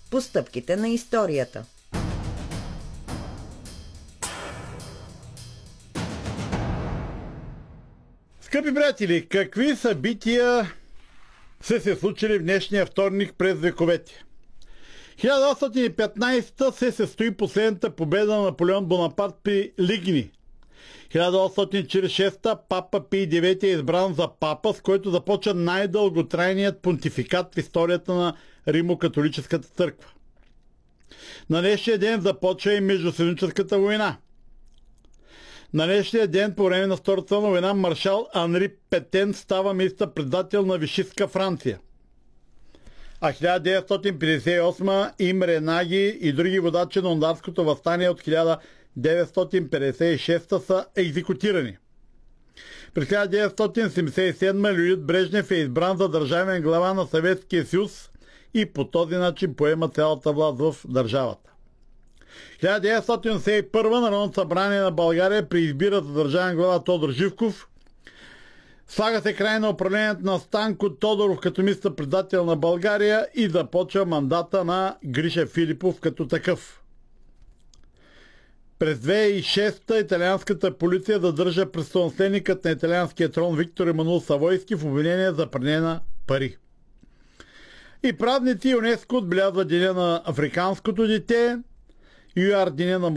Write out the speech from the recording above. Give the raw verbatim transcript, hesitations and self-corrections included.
по стъпките на историята. Скъпи приятели, какви събития са се случили в днешния вторник през вековете? хиляда осемстотин и петнадесета се състои последната победа на Наполеон Бонапарт при Лигни. хиляда осемстотин четиридесет и шеста папа Пий девети е избран за папа, с който започва най-дълготрайният понтификат в историята на Римо-католическата църква. На днешния ден започва и Междусъюзническата война. На днешния ден, по време на Втората световна война, маршал Анри Петен става министър-председател на Вишистка Франция. А хиляда деветстотин петдесет и осма Имре Наги и други водачи на унгарското въстание от хиляда деветстотин петдесет и шеста са екзекутирани. През хиляда деветстотин седемдесет и седма Леонид Брежнев е избран за държавен глава на Съветския съюз и по този начин поема цялата власт в държавата. хиляда деветстотин осемдесет и първа Народното събрание на България преизбира за държавен глава Тодор Живков. Слага се край на управлението на Станко Тодоров като министър-председател на България и започва мандата на Гриша Филипов като такъв. През две хиляди и шеста италианската полиция задържа престолонаследникът на италианския трон Виктор Емануил Савойски в обвинение за пране на пари. И празници ЮНЕСКО отбелязва деня на африканското дете, ЮАР деня на